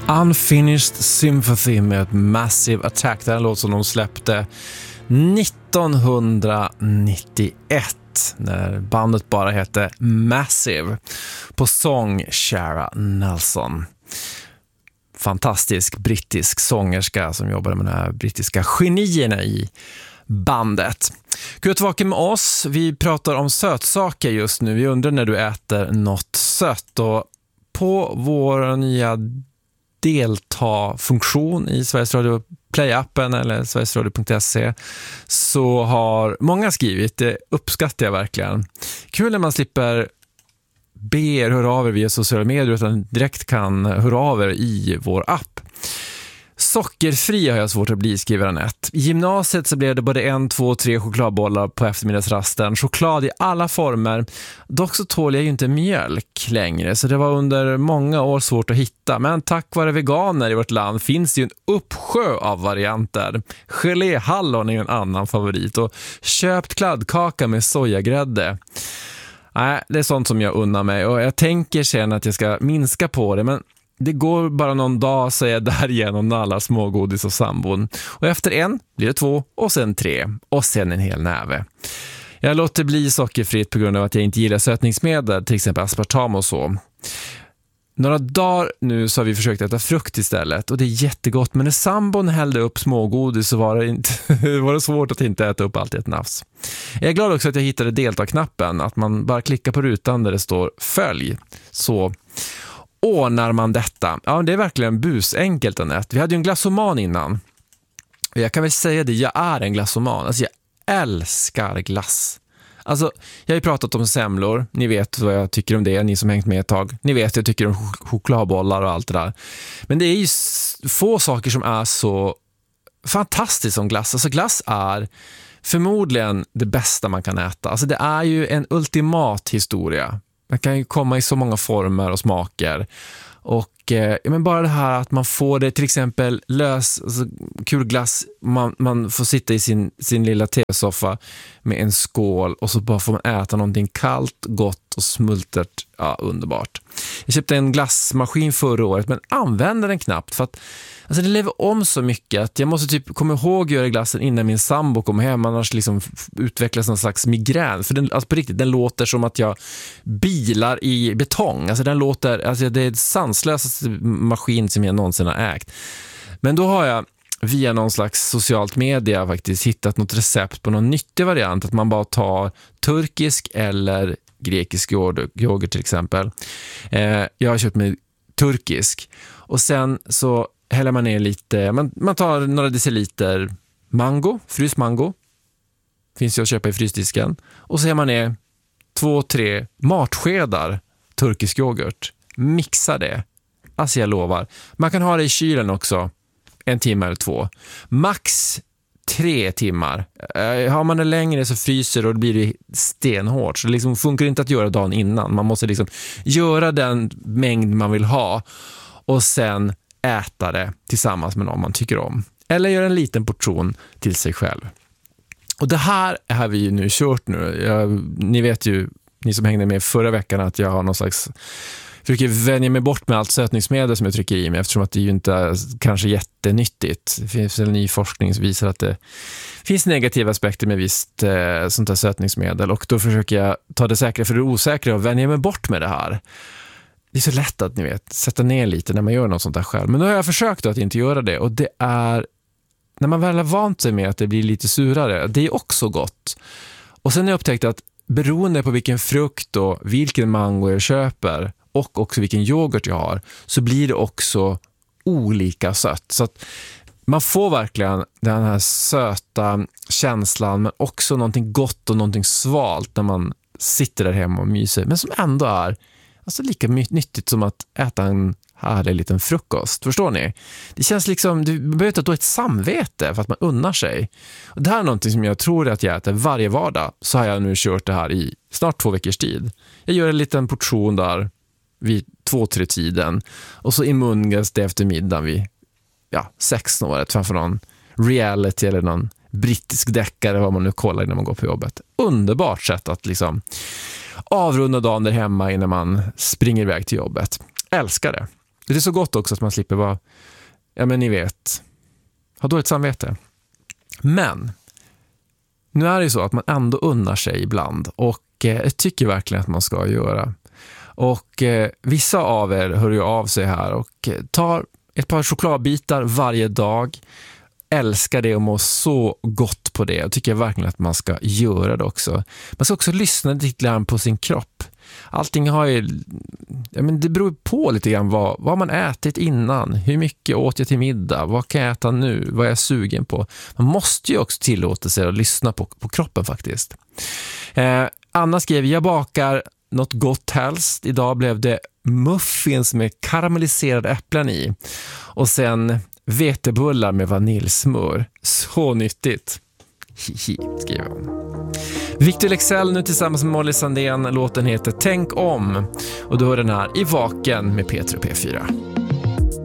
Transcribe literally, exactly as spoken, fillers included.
Unfinished Sympathy med Massive Attack. Det är en låt som de släppte nittonhundranittioett när bandet bara hette Massive, på sång Shara Nelson. Fantastisk brittisk sångerska som jobbade med de här brittiska genierna i bandet. Kul att vara med oss. Vi pratar om sötsaker just nu. Vi undrar när du äter något sött, och på vår nya delta-funktion i Sveriges Radio Play-appen eller sverigesradio punkt se så har många skrivit, det uppskattar jag verkligen. Kul när man slipper be er höra av er via sociala medier utan direkt kan höra av er i vår app. Sockerfri har jag svårt att bli, skriver Anette. I gymnasiet så blev det både en, två, tre chokladbollar på eftermiddagsrasten. Choklad i alla former. Dock så tål jag ju inte mjölk längre, så det var under många år svårt att hitta. Men tack vare veganer i vårt land finns det ju en uppsjö av varianter. Geléhallon är ju en annan favorit, och köpt kladdkaka med sojagrädde. Nej, det är sånt som jag unnar mig, och jag tänker sen att jag ska minska på det, men det går bara någon dag, så är jag där igen och nallar smågodis och sambon. Och efter en blir det två, och sen tre, och sen en hel näve. Jag låter bli sockerfritt på grund av att jag inte gillar sötningsmedel, till exempel aspartam och så. Några dagar nu så har vi försökt äta frukt istället, och det är jättegott, men när sambon hällde upp smågodis så var det, inte, var det svårt att inte äta upp allt i ett nafs. Jag är glad också att jag hittade delta-knappen, att man bara klickar på rutan där det står följ, så ordnar man detta. Ja, det är verkligen busenkelt, Anette. Vi hade ju en glassoman innan. Och jag kan väl säga det, jag är en glassoman. Alltså jag älskar glass. Alltså, jag har ju pratat om semlor. Ni vet vad jag tycker om det, ni som hängt med ett tag. Ni vet jag tycker om ch- chokladbollar och allt det där. Men det är ju s- få saker som är så fantastiskt som glass. Alltså glass är förmodligen det bästa man kan äta. Alltså det är ju en ultimat historia. Man kan ju komma i så många former och smaker. Och eh, men bara det här att man får det, till exempel lös, alltså, kul glass, man, man får sitta i sin, sin lilla tv-soffa med en skål, och så bara får man äta någonting kallt, gott och smultert. Ja, underbart. Jag köpte en glassmaskin förra året, men använder den knappt för att alltså det lever om så mycket att jag måste typ komma ihåg att göra glassen innan min sambo kommer hem, annars liksom utvecklas någon slags migrän. För den, alltså på riktigt, den låter som att jag bilar i betong. Alltså den låter, alltså det är det sanslösaste maskin som jag någonsin har ägt. Men då har jag via någon slags socialt media faktiskt hittat något recept på någon nyttig variant, att man bara tar turkisk eller grekisk yoghurt till exempel. Eh, jag har köpt mig turkisk, och sen så häller man ner lite, man, man tar några deciliter mango, fryst mango, finns ju att köpa i frysdisken, och så häller man ner två, tre matskedar turkisk yoghurt, mixa det. Alltså jag lovar, man kan ha det i kylen också en timme eller två, max tre timmar. Eh, har man det längre så fryser och då blir det stenhårt, så det liksom funkar inte att göra dagen innan. Man måste liksom göra den mängd man vill ha och sen äta det tillsammans med någon man tycker om. Eller göra en liten portion till sig själv. Och det här har vi ju nu kört nu. Jag, ni vet ju, ni som hängde med förra veckan, att jag har någon slags försöker vänja mig bort med allt sötningsmedel som jag trycker i mig, eftersom att det ju inte är kanske jättenyttigt. Det finns en ny forskning som visar att det finns negativa aspekter med visst eh, sånt här sötningsmedel, och då försöker jag ta det säkra för det osäkra och vänja mig bort med det här. Det är så lätt att, ni vet, sätta ner lite när man gör något sånt där själv. Men då har jag försökt att inte göra det, och det är när man väl har vant sig med att det blir lite surare, det är också gott. Och sen har jag upptäckt att beroende på vilken frukt och vilken mango jag köper och också vilken yoghurt jag har, så blir det också olika sött. Så att man får verkligen den här söta känslan, men också någonting gott och någonting svalt när man sitter där hemma och myser, men som ändå är alltså lika my- nyttigt som att äta en härlig liten frukost. Förstår ni? Det känns liksom, du behöver inte då ett samvete för att man unnar sig. Och det här är någonting som jag tror att jag äter varje vardag. Så har jag nu kört det här i snart två veckors tid. Jag gör en liten portion där vid två, tre tiden. Och så immungas det efter middagen vid ja, sex-snåret framför någon reality eller någon brittisk deckare, vad man nu kollar innan man går på jobbet. Underbart sätt att liksom avrunda dagen där hemma innan man springer iväg till jobbet. Älskar det. Det är så gott också att man slipper vara, ja men ni vet, ha dåligt samvete. Men nu är det ju så att man ändå unnar sig ibland, och eh, jag tycker verkligen att man ska göra. Och eh, vissa av er hör ju av sig här och eh, tar ett par chokladbitar varje dag. Älskar det och mår så gott på det. Jag tycker verkligen att man ska göra det också. Man ska också lyssna lite grann på sin kropp. Allting har ju, ja men det beror på lite grann vad, vad man ätit innan. Hur mycket åt jag till middag? Vad kan jag äta nu? Vad är jag sugen på? Man måste ju också tillåta sig att lyssna på, på kroppen faktiskt. Eh, Anna skrev, jag bakar något gott helst. Idag blev det muffins med karamelliserade äpplen i. Och sen vetebullar med vaniljsmör. Så nyttigt. Hihi, skriver hon. Victor Leksell nu tillsammans med Molly Sandén. Låten heter Tänk om. Och då är den här i Vaken med P tre och P fyra.